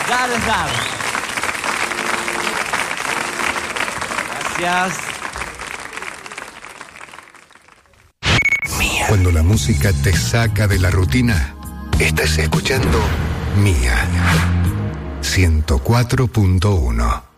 Claro. Gracias. Mía. Cuando la música te saca de la rutina, estás escuchando Mía 104.1.